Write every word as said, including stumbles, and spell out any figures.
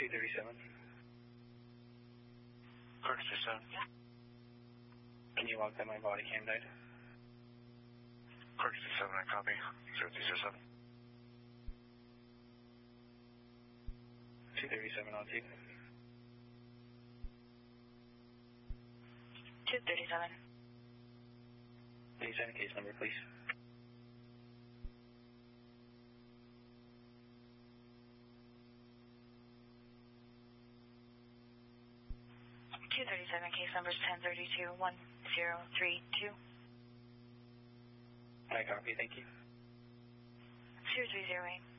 two thirty-seven. Correct, seven. Can you log that my body cam died? Correct, seven, I copy. zero three zero seven. two thirty-seven on two. two thirty-seven. Can you send a case number, please? two thirty-seven, case number is ten thirty-two one zero three two. I copy, thank you. zero three zero eight.